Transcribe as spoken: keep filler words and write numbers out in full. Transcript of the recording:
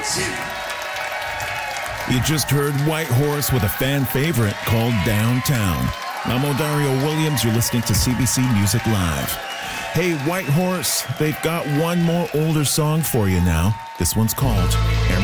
You just heard White Horse with a fan favorite called Downtown. I'm Odario Williams. You're listening to C B C Music Live. Hey, White Horse, they've got one more older song for you now. This one's called